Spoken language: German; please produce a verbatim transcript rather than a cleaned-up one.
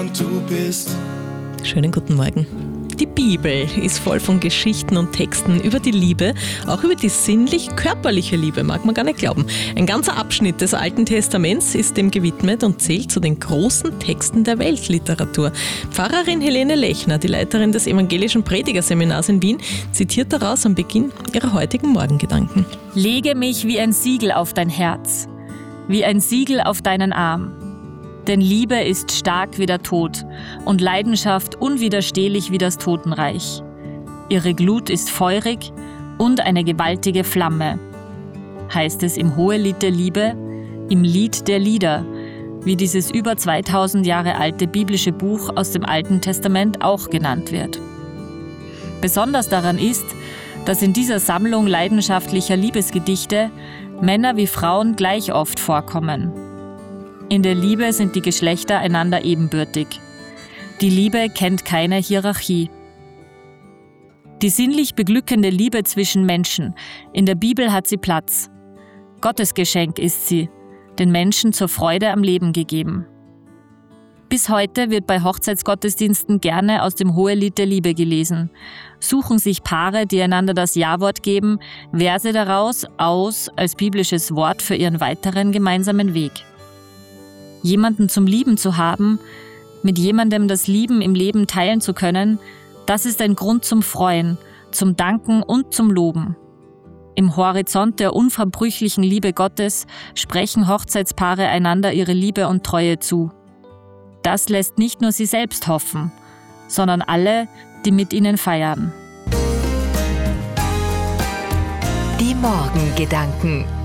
jemand du bist. Schönen guten Morgen. Die Bibel ist voll von Geschichten und Texten über die Liebe, auch über die sinnlich-körperliche Liebe, mag man gar nicht glauben. Ein ganzer Abschnitt des Alten Testaments ist dem gewidmet und zählt zu den großen Texten der Weltliteratur. Pfarrerin Helene Lechner, die Leiterin des Evangelischen Predigerseminars in Wien, zitiert daraus am Beginn ihrer heutigen Morgengedanken. Lege mich wie ein Siegel auf dein Herz, wie ein Siegel auf deinen Arm. Denn Liebe ist stark wie der Tod und Leidenschaft unwiderstehlich wie das Totenreich. Ihre Glut ist feurig und eine gewaltige Flamme, heißt es im Hohelied der Liebe, im Lied der Lieder, wie dieses über zweitausend Jahre alte biblische Buch aus dem Alten Testament auch genannt wird. Besonders daran ist, dass in dieser Sammlung leidenschaftlicher Liebesgedichte Männer wie Frauen gleich oft vorkommen. In der Liebe sind die Geschlechter einander ebenbürtig. Die Liebe kennt keine Hierarchie. Die sinnlich beglückende Liebe zwischen Menschen, in der Bibel hat sie Platz. Gottes Geschenk ist sie, den Menschen zur Freude am Leben gegeben. Bis heute wird bei Hochzeitsgottesdiensten gerne aus dem Hohelied der Liebe gelesen. Suchen sich Paare, die einander das Ja-Wort geben, Verse daraus aus als biblisches Wort für ihren weiteren gemeinsamen Weg. Jemanden zum Lieben zu haben, mit jemandem das Lieben im Leben teilen zu können, das ist ein Grund zum Freuen, zum Danken und zum Loben. Im Horizont der unverbrüchlichen Liebe Gottes sprechen Hochzeitspaare einander ihre Liebe und Treue zu. Das lässt nicht nur sie selbst hoffen, sondern alle, die mit ihnen feiern. Die Morgengedanken.